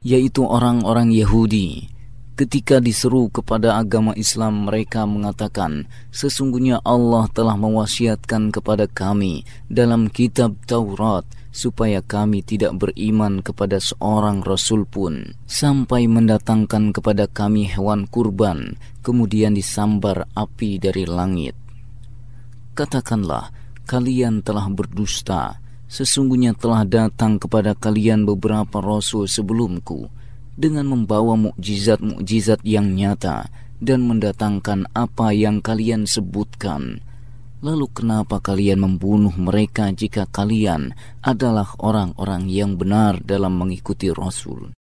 yaitu orang-orang Yahudi. Ketika diseru kepada agama Islam, mereka mengatakan, sesungguhnya Allah telah mewasiatkan kepada kami dalam kitab Taurat supaya kami tidak beriman kepada seorang rasul pun sampai mendatangkan kepada kami hewan kurban, kemudian disambar api dari langit. Katakanlah, kalian telah berdusta. Sesungguhnya telah datang kepada kalian beberapa rasul sebelumku dengan membawa mukjizat-mukjizat yang nyata dan mendatangkan apa yang kalian sebutkan. Lalu kenapa kalian membunuh mereka jika kalian adalah orang-orang yang benar dalam mengikuti Rasul?